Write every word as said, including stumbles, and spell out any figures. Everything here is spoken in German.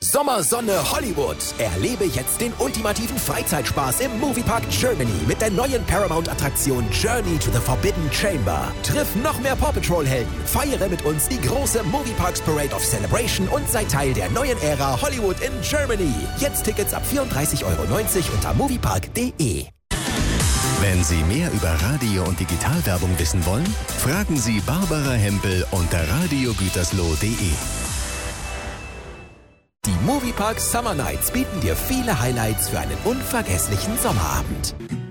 Sommersonne Hollywood. Erlebe jetzt den ultimativen Freizeitspaß im Moviepark Germany mit der neuen Paramount-Attraktion Journey to the Forbidden Chamber. Triff noch mehr Paw Patrol-Helden, feiere mit uns die große Movieparks Parade of Celebration und sei Teil der neuen Ära Hollywood in Germany. Jetzt Tickets ab vierunddreißig Euro neunzig unter moviepark punkt de. Wenn Sie mehr über Radio- und Digitalwerbung wissen wollen, fragen Sie Barbara Hempel unter radio gütersloh punkt de. Die Moviepark Summer Nights bieten dir viele Highlights für einen unvergesslichen Sommerabend.